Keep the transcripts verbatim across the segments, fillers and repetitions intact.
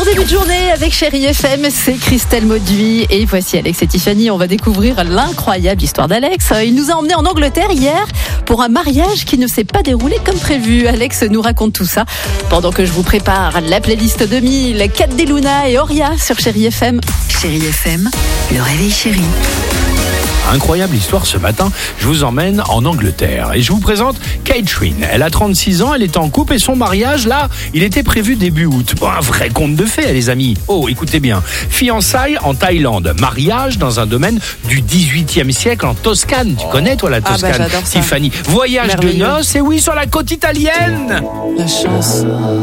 début de journée avec Chérie F M, c'est Christelle Mauduit et voici Alex et Tiffany. On va découvrir l'incroyable histoire d'Alex. Il nous a emmenés en Angleterre hier pour un mariage qui ne s'est pas déroulé comme prévu. Alex nous raconte tout ça pendant que je vous prépare la playlist deux mille, Kat Deluna et Oria sur Chérie F M. Chérie F M, le réveil chéri. Incroyable histoire ce matin, je vous emmène en Angleterre et je vous présente Catherine. Elle a trente-six ans, elle est en couple et son mariage, là, il était prévu début août. Bon, un vrai conte de fées, les amis. Oh, écoutez bien. Fiançailles en Thaïlande, mariage dans un domaine du dix-huitième siècle en Toscane. Tu connais, toi, la Toscane, ah bah, j'adore ça. Tiffany. Voyage Merveilleux. de noces, et oui, sur la côte italienne. La chance.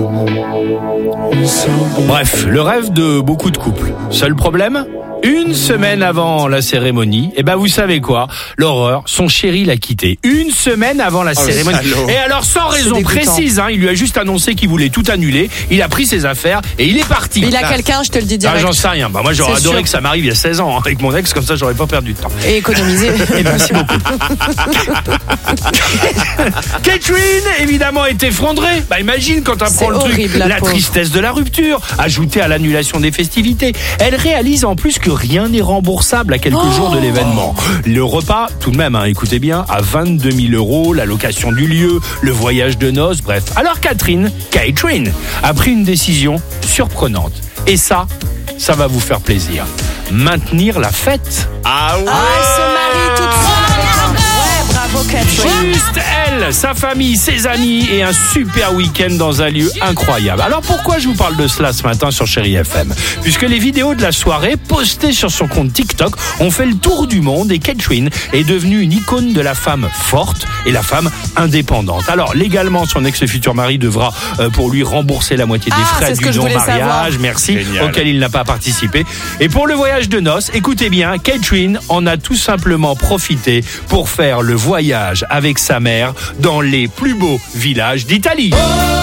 Bref, le rêve de beaucoup de couples. Seul problème ? Une semaine avant la cérémonie, et ben vous savez quoi, l'horreur, son chéri l'a quitté. Une semaine avant la oh, cérémonie. Et alors sans raison précise, hein, il lui a juste annoncé qu'il voulait tout annuler. Il a pris ses affaires et il est parti. Il a ah. quelqu'un, je te le dis direct. Ah, j'en sais rien. Bah moi j'aurais C'est adoré sûr. que ça m'arrive il y a seize ans hein, avec mon ex, comme ça j'aurais pas perdu de temps. Et économiser. Et merci beaucoup. Catherine, évidemment, est effondrée. Bah imagine quand tu apprends le truc, horrible, la, la tristesse de la rupture, ajoutée à l'annulation des festivités. Elle réalise en plus que rien n'est remboursable à quelques oh jours de l'événement. Le repas, tout de même, hein, écoutez bien, à vingt-deux mille euros, la location du lieu, le voyage de noces, bref. Alors Catherine, Catherine, a pris une décision surprenante. Et ça, ça va vous faire plaisir. Maintenir la fête. Ah ouais. Ah, se marie toute seule. Ouais, bravo Catherine. Juste elle, sa famille, ses amis et un super week-end dans un lieu incroyable. Alors pourquoi je vous parle de cela ce matin sur Chérie F M ? Puisque les vidéos de la soirée postées sur son compte TikTok ont fait le tour du monde et Catherine est devenue une icône de la femme forte et la femme indépendante. Alors légalement, son ex-futur mari devra euh, pour lui rembourser la moitié des ah, frais du non-mariage, merci, Génial. auquel il n'a pas participé. Et pour le voyage de noces, écoutez bien, Catherine en a tout simplement profité pour faire le voyage avec sa mère dans les plus beaux villages d'Italie. Oh